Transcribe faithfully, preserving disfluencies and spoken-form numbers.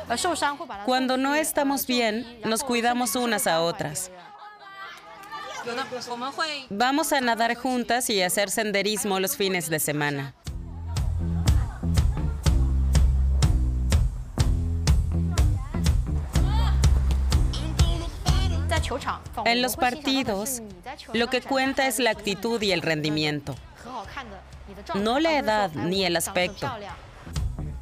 Cuando no estamos bien, nos cuidamos unas a otras. Vamos a nadar juntas y hacer senderismo los fines de semana. En los partidos, lo que cuenta es la actitud y el rendimiento, no la edad ni el aspecto.